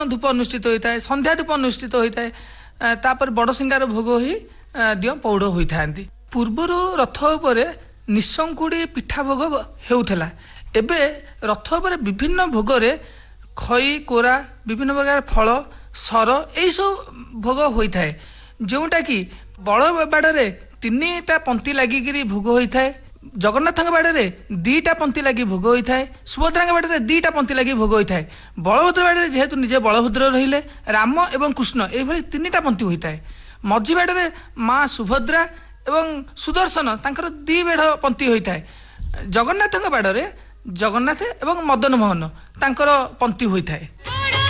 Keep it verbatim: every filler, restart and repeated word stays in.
धूप अनुष्ठित होता है, संध्या धूप अनुष्ठित होता है, तापर बड़ सिंगार भोग ही दियो पौड़ होता है। पूर्वर रथ उपरे निशंकुड़ी पिठा भोग हेउथला, एबे रथ उपरे विभिन्न भोगरे खई कोरा विभिन्न प्रकार फल सर यही सब भोग होता है, जोटा कि बड़ बाड़े तीनटा पंक्ति लगिकी भोग होता है, जगन्नाथ बाड़े दीटा पंक्ति लगी भोग होता है, सुभद्रा बाड़े दीटा पंक्ति लगी भोग होता है, बलभद्र बाड़े जेहेतु निजे बलभद्र रहिले राम एवं कृष्ण ये तीनटा पंक्ति होता है, मझी बाड़े माँ सुभद्रा एवं सुदर्शन तांकर दी बेढ़ पंक्ति होता है, जगन्नाथ बाड़े जगन्नाथ एवं मदन मोहन तांकर पंक्ति होता है।